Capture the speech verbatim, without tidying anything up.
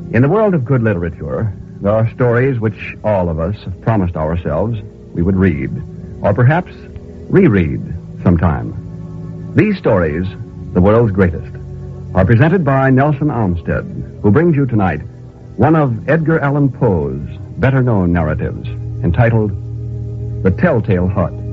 In the world of good literature, there are stories which all of us have promised ourselves we would read, or perhaps reread sometime. These stories, the world's greatest, are presented by Nelson Olmsted, who brings you tonight one of Edgar Allan Poe's better-known narratives, entitled The Telltale Heart.